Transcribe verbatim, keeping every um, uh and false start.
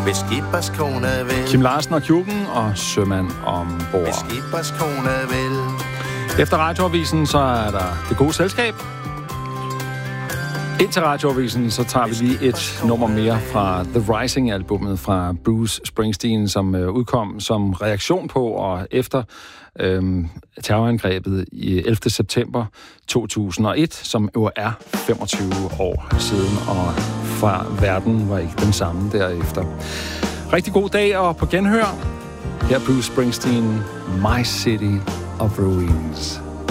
Hvis skibers kone vil. Kim Larsen og Kjukken og sømand ombord. Hvis skibers kone vil. Efter Radioavisen, så er der Det Gode Selskab. Indtil Radioavisen, så tager vi lige et nummer mere fra The Rising-albummet fra Bruce Springsteen, som øh, udkom som reaktion på og efter øh, terrorangrebet i ellevte september to tusind og et, som jo er femogtyve år siden, og fra verden var ikke den samme derefter. Rigtig god dag, og på genhør, her Bruce Springsteen, My City of Ruins.